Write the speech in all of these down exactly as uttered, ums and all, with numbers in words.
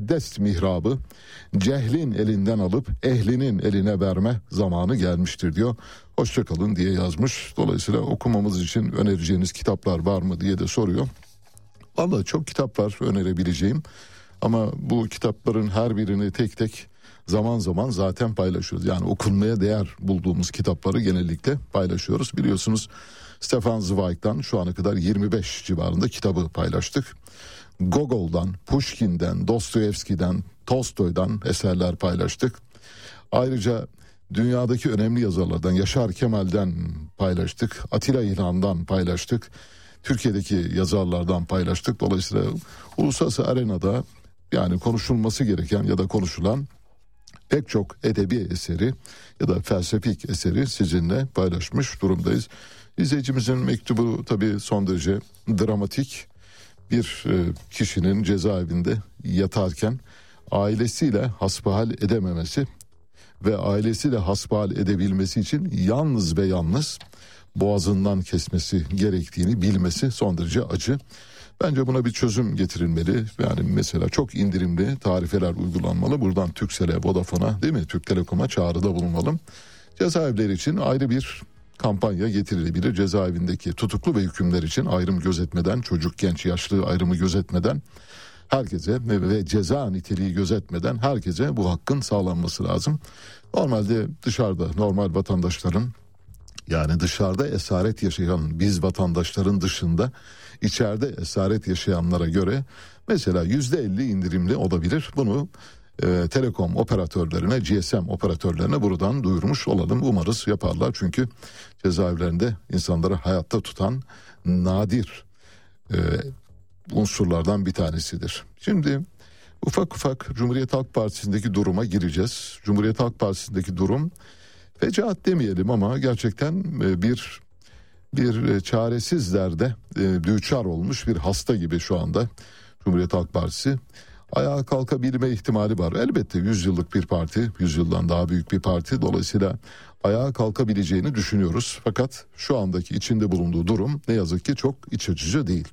mukaddes mihrabı cehlin elinden alıp ehlinin eline verme zamanı gelmiştir diyor. Hoşçakalın diye yazmış. Dolayısıyla okumamız için önereceğiniz kitaplar var mı diye de soruyor. Vallahi çok kitap var önerebileceğim. Ama bu kitapların her birini tek tek zaman zaman zaten paylaşıyoruz. Yani okunmaya değer bulduğumuz kitapları genellikle paylaşıyoruz. Biliyorsunuz Stefan Zweig'dan şu ana kadar yirmi beş civarında kitabı paylaştık. Gogol'dan, Pushkin'den, Dostoyevski'den, Tolstoy'dan eserler paylaştık. Ayrıca dünyadaki önemli yazarlardan Yaşar Kemal'den paylaştık. Atilla İlhan'dan paylaştık. Türkiye'deki yazarlardan paylaştık. Dolayısıyla uluslararası arenada yani konuşulması gereken ya da konuşulan pek çok edebi eseri ya da felsefik eseri sizinle paylaşmış durumdayız. İzleyicimizin mektubu tabii son derece dramatik. Bir kişinin cezaevinde yatarken ailesiyle hasbihal edememesi ve ailesiyle hasbihal edebilmesi için yalnız ve yalnız boğazından kesmesi gerektiğini bilmesi son derece acı. Bence buna bir çözüm getirilmeli. Yani mesela çok indirimli tarifeler uygulanmalı. Buradan Turkcell'e, Vodafone'a değil mi? Türk Telekom'a çağrıda bulunalım. Cezaevleri için ayrı bir kampanya getirilebilir. Cezaevindeki tutuklu ve hükümler için ayrım gözetmeden, çocuk, genç, yaşlı ayrımı gözetmeden herkese ve ceza niteliği gözetmeden herkese bu hakkın sağlanması lazım. Normalde dışarıda normal vatandaşların yani dışarıda esaret yaşayan biz vatandaşların dışında içeride esaret yaşayanlara göre mesela yüzde elli indirimli olabilir. Bunu e, telekom operatörlerine, G S M operatörlerine buradan duyurmuş olalım. Umarız yaparlar çünkü cezaevlerinde insanları hayatta tutan nadir e, unsurlardan bir tanesidir. Şimdi ufak ufak Cumhuriyet Halk Partisi'ndeki duruma gireceğiz. Cumhuriyet Halk Partisi'ndeki durum fecaat demeyelim ama gerçekten bir bir çaresiz derde düçar olmuş bir hasta gibi şu anda Cumhuriyet Halk Partisi. Ayağa kalkabilme ihtimali var. Elbette yüz yıllık bir parti, yüz yıldan daha büyük bir parti. Dolayısıyla ayağa kalkabileceğini düşünüyoruz. Fakat şu andaki içinde bulunduğu durum ne yazık ki çok iç açıcı değil.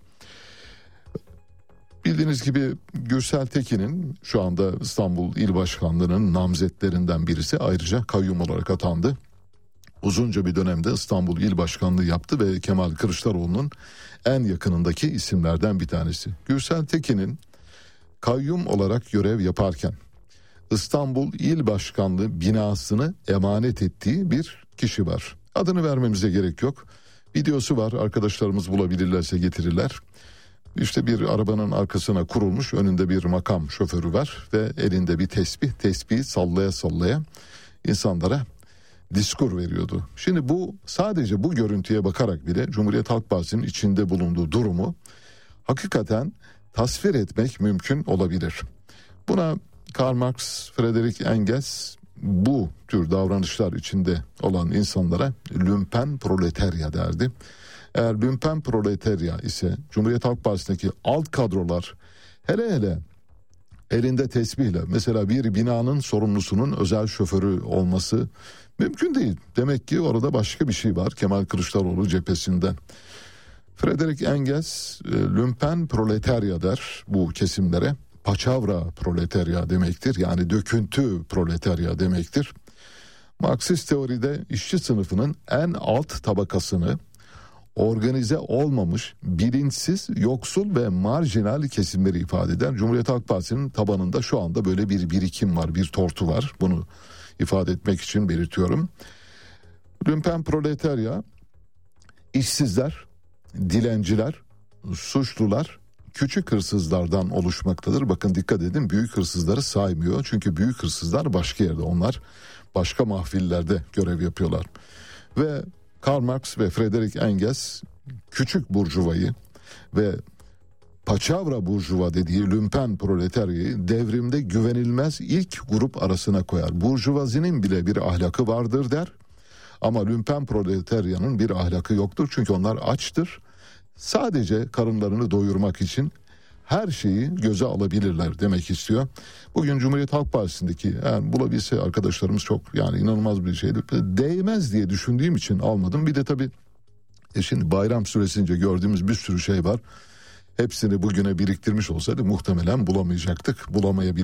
Bildiğiniz gibi Gürsel Tekin'in şu anda İstanbul İl Başkanlığı'nın namzetlerinden birisi, ayrıca kayyum olarak atandı. Uzunca bir dönemde İstanbul İl Başkanlığı yaptı ve Kemal Kılıçdaroğlu'nun en yakınındaki isimlerden bir tanesi. Gürsel Tekin'in kayyum olarak görev yaparken İstanbul İl Başkanlığı binasını emanet ettiği bir kişi var. Adını vermemize gerek yok. Videosu var, arkadaşlarımız bulabilirlerse getirirler. İşte bir arabanın arkasına kurulmuş, önünde bir makam şoförü var ve elinde bir tesbih, tesbihi sallaya sallaya insanlara diskur veriyordu. Şimdi bu sadece bu görüntüye bakarak bile Cumhuriyet Halk Partisi'nin içinde bulunduğu durumu hakikaten tasvir etmek mümkün olabilir. Buna Karl Marx, Friedrich Engels bu tür davranışlar içinde olan insanlara lümpen proletarya derdi. Eğer lümpen proletarya ise Cumhuriyet Halk Partisi'ndeki alt kadrolar hele hele elinde tesbihle mesela bir binanın sorumlusunun özel şoförü olması mümkün değil. Demek ki orada başka bir şey var Kemal Kılıçdaroğlu cephesinden. Friedrich Engels lümpen proletarya der bu kesimlere. Paçavra proletarya demektir, yani döküntü proletarya demektir. Marksist teoride işçi sınıfının en alt tabakasını organize olmamış, bilinçsiz, yoksul ve marjinal kesimleri ifade eder. Cumhuriyet Halk Partisi'nin tabanında şu anda böyle bir birikim var, bir tortu var. Bunu ifade etmek için belirtiyorum. Lümpen proletarya, işsizler, dilenciler, suçlular, küçük hırsızlardan oluşmaktadır. Bakın dikkat edin, büyük hırsızları saymıyor. Çünkü büyük hırsızlar başka yerde, onlar başka mahfillerde görev yapıyorlar. Ve Karl Marx ve Friedrich Engels küçük burjuvayı ve paçavra burjuva dediği lümpen proletaryayı devrimde güvenilmez ilk grup arasına koyar. Burjuvazinin bile bir ahlakı vardır der. Ama lümpen proletaryanın bir ahlakı yoktur. Çünkü onlar açtır. Sadece karınlarını doyurmak için her şeyi göze alabilirler demek istiyor. Bugün Cumhuriyet Halk Partisi'ndeki, yani bulabilse arkadaşlarımız çok, yani inanılmaz bir şeydi. Değmez diye düşündüğüm için almadım. Bir de tabii e şimdi bayram süresince gördüğümüz bir sürü şey var. Hepsini bugüne biriktirmiş olsaydı muhtemelen bulamayacaktık. Bulamayabilirdik.